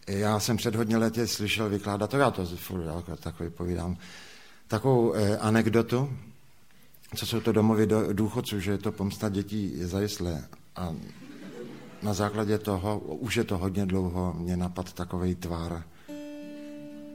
Já jsem před hodně lety slyšel vykládat, to já to takový povídám, takovou anekdotu, co jsou to domovy důchodců, že je to pomsta dětí zajistlé. A na základě toho, už je to hodně dlouho, mě napadl takovej tvar.